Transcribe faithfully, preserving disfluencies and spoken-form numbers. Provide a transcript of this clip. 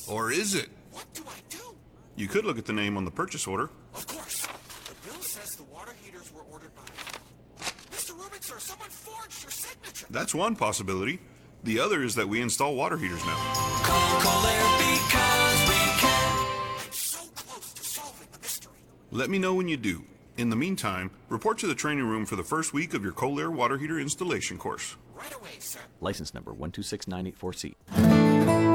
Or is it? What do I do? You could look at the name on the purchase order. Of course. The bill says the water heaters were ordered by... Mister Rubin, sir, someone forged your signature. That's one possibility. The other is that we install water heaters now. Call Kohler because we can. I'm so close to solving the mystery. Let me know when you do. In the meantime, report to the training room for the first week of your Kohler water heater installation course. Right away, sir. License number one two six nine eight four C.